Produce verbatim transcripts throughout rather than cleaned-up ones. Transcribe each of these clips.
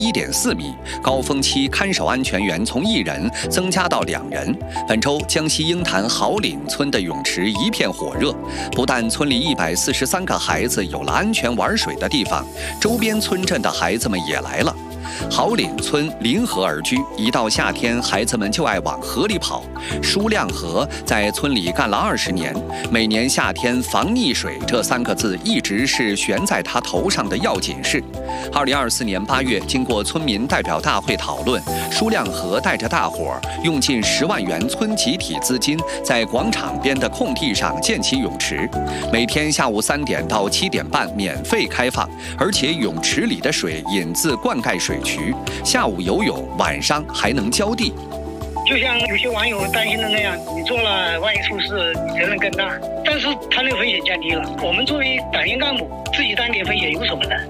一点四米，高峰期看守安全员从一人增加到两人。本周，江西鹰潭好岭村的泳池一片火热，不但村里一百四十三个孩子有了安全玩水的地方，周边村镇的孩子们也来了。好岭村临河而居，一到夏天，孩子们就爱往河里跑。舒亮河在村里干了二十年，每年夏天防溺水这三个字一直是悬在他头上的要紧事。二零二四年八月，经过村民代表大会讨论，舒亮河带着大伙儿用近十万元村集体资金，在广场边的空地上建起泳池，每天下午三点到七点半免费开放，而且泳池里的水引自灌溉水渠，下午游泳，晚上还能浇地。 就像有些网友担心的那样，你做了万一出事，责任更大。但是他那个风险降低了。我们作为党员干部，自己担点风险有什么呢？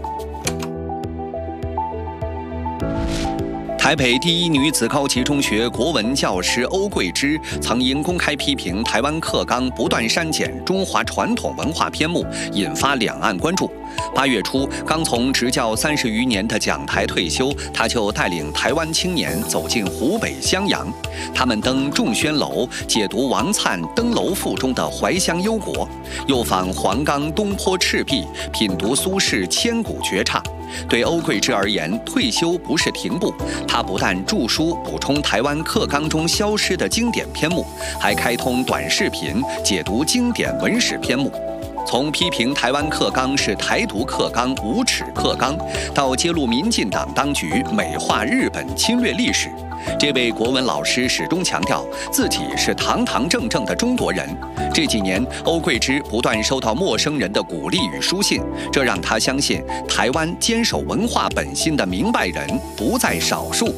台北第一女子高级中学国文教师欧桂芝曾因公开批评台湾课纲不断删减中华传统文化篇目，引发两岸关注。八月初，刚从执教三十余年的讲台退休，他就带领台湾青年走进湖北襄阳。他们登仲宣楼，解读王粲《登楼赋》中的怀乡忧国，又访黄冈东坡赤壁，品读苏轼千古绝唱。对欧桂芝而言，退休不是停步，他不但著书补充台湾课纲中消失的经典篇目，还开通短视频解读经典文史篇目。从批评台湾课纲是台独课纲、无耻课纲，到揭露民进党当局美化日本侵略历史，这位国文老师始终强调自己是堂堂正正的中国人。这几年，欧桂芝不断收到陌生人的鼓励与书信，这让他相信台湾坚守文化本心的明白人不在少数。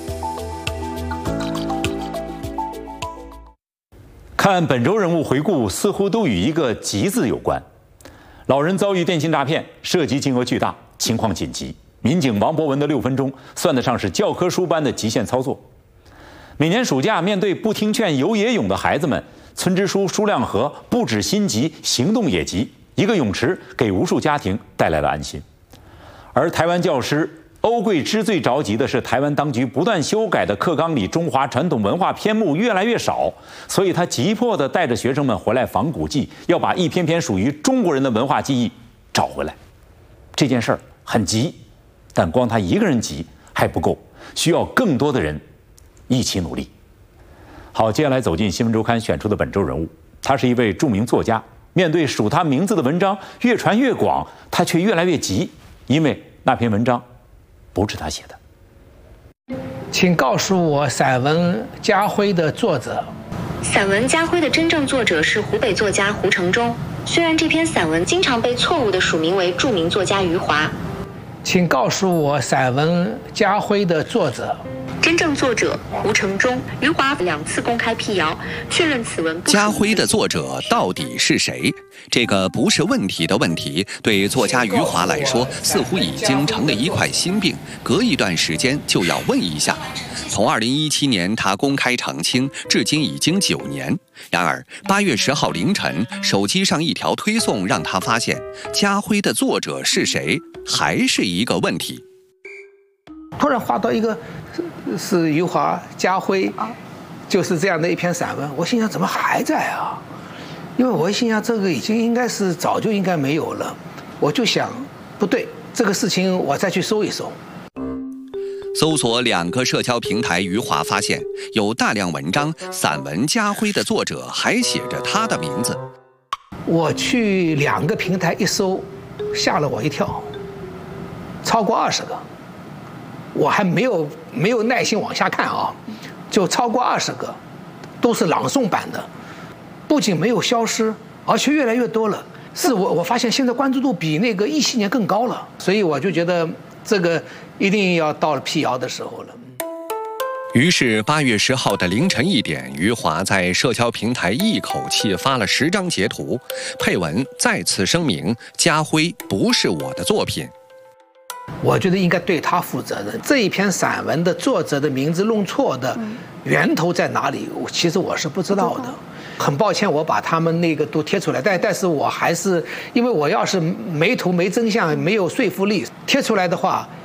看本周人物回顾，似乎都与一个“急”字有关。老人遭遇电信诈骗，涉及金额巨大，情况紧急。民警王博文的六分钟，算得上是教科书般的极限操作。每年暑假，面对不听劝游野泳的孩子们，村支书舒亮河不止心急，行动也急。一个泳池给无数家庭带来了安心。而台湾教师欧桂芝最着急的是，台湾当局不断修改的课纲里中华传统文化篇目越来越少，所以他急迫地带着学生们回来仿古迹，要把一篇篇属于中国人的文化记忆找回来。这件事儿很急，但光他一个人急还不够，需要更多的人一起努力。好，接下来走进新闻周刊选出的本周人物，他是一位著名作家，面对数他名字的文章越传越广，他却越来越急，因为那篇文章不是他写的。 请告诉我散文《家徽》的作者。 散文《家徽》的真正作者是湖北作家胡承忠，虽然这篇散文经常被错误地署名为著名作家余华。 请告诉我散文《家徽》的作者。 真正作者胡承忠，余华两次公开辟谣，确认此文不属于。 家徽的作者到底是谁？这个不是问题的问题，对作家余华来说，似乎已经成了一块心病，隔一段时间就要问一下。从二零一七年他公开澄清，至今已经九年。然而八月十号凌晨，手机上一条推送让他发现，家徽的作者是谁，还是一个问题。 突然划到一个是余华家徽，就是这样的一篇散文，我心想怎么还在啊？因为我心想这个已经应该是早就应该没有了，我就想不对，这个事情我再去搜一搜。 搜索两个社交平台，余华发现有大量文章，散文《家徽》的作者还写着他的名字。 我去两个平台一搜，吓了我一跳，超过二十个。我还没有没有耐心往下看啊，就超过二十个，都是朗诵版的，不仅没有消失，而且越来越多了。是我我发现现在关注度比那个一七年更高了，所以我就觉得这个一定要到了辟谣的时候了。 于是八月十号的凌晨一点，余华在社交平台一口气发了十张截图，配文再次声明：家徽不是我的作品。 我觉得应该对他负责任。这一篇散文的作者的名字弄错的源头在哪里？其实我是不知道的。很抱歉，我把他们那个都贴出来，但但是我还是因为我要是没图没真相，没有说服力，贴出来的话，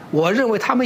我认为他们